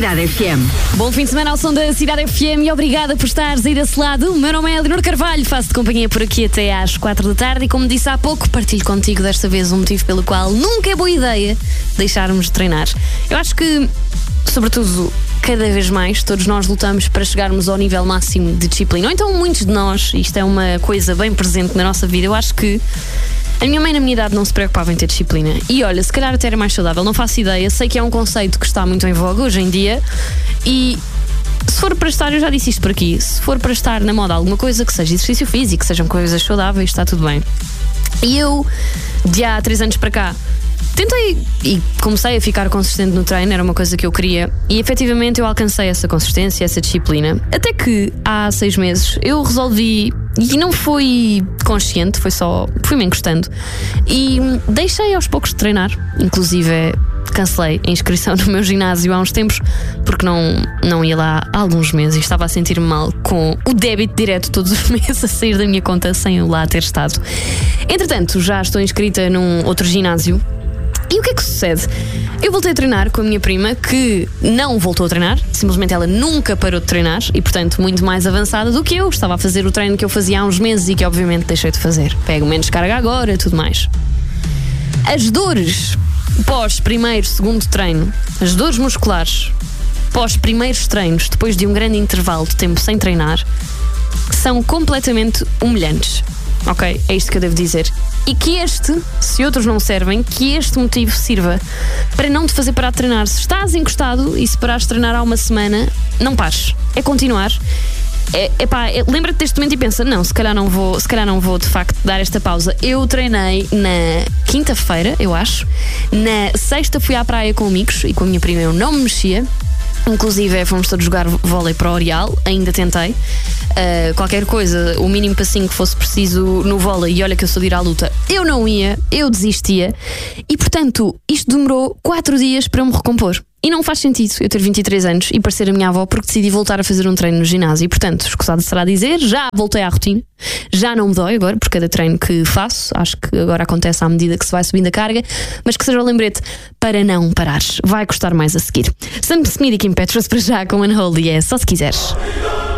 Cidade FM. Bom fim de semana ao som da Cidade FM e obrigada por estares aí desse lado. O meu nome é Leonor Carvalho, faço-te companhia por aqui até às 4 da tarde e, como disse há pouco, partilho contigo desta vez um motivo pelo qual nunca é boa ideia deixarmos de treinar. Eu acho que, sobretudo, cada vez mais todos nós lutamos para chegarmos ao nível máximo de disciplina. Ou então muitos de nós, isto é uma coisa bem presente na nossa vida, eu acho que a minha mãe na minha idade não se preocupava em ter disciplina. E olha, se calhar até era mais saudável, não faço ideia. Sei que é um conceito que está muito em voga hoje em dia. E se for para estar, eu já disse isto por aqui, se for para estar na moda alguma coisa que seja exercício físico, que sejam coisas saudáveis, está tudo bem. E eu, de há 3 anos para cá, tentei e comecei a ficar consistente no treino, era uma coisa que eu queria. E efetivamente eu alcancei essa consistência, essa disciplina. Até que há 6 meses eu resolvi, e não foi consciente, fui-me encostando, e deixei aos poucos de treinar. Inclusive cancelei a inscrição no meu ginásio há uns tempos, porque não ia lá há alguns meses e estava a sentir-me mal com o débito direto todos os meses a sair da minha conta sem eu lá ter estado. Entretanto, já estou inscrita num outro ginásio. E o que é que sucede? Eu voltei a treinar com a minha prima, que não voltou a treinar, simplesmente ela nunca parou de treinar e, portanto, muito mais avançada do que eu. Estava a fazer o treino que eu fazia há uns meses e que, obviamente, deixei de fazer. Pego menos carga agora e tudo mais. As dores pós primeiro, segundo treino, as dores musculares pós primeiros treinos, depois de um grande intervalo de tempo sem treinar, são completamente humilhantes. Ok? É isto que eu devo dizer. E que se outros não servem, que este motivo sirva para não te fazer parar de treinar. Se estás encostado e se parares de treinar há uma semana, não pares. É continuar. Lembra-te deste momento e pensa, não, se calhar não vou de facto dar esta pausa. Eu treinei na quinta-feira, eu acho. Na sexta fui à praia com amigos e com a minha prima eu não me mexia. Inclusive fomos todos jogar vôlei para o Oreal. Ainda tentei qualquer coisa, o mínimo passinho que fosse preciso no vôlei, e olha que eu sou de ir à luta, eu não ia, eu desistia. E portanto isto demorou 4 dias para eu me recompor. E não faz sentido eu ter 23 anos e parecer a minha avó porque decidi voltar a fazer um treino no ginásio. E portanto, escusado será dizer, já voltei à rotina. Já não me dói agora por cada treino que faço. Acho que agora acontece à medida que se vai subindo a carga. Mas que seja o lembrete para não parares. Vai custar mais a seguir. Sam Smith e Kim Petras para já com Unholy, é só se quiseres.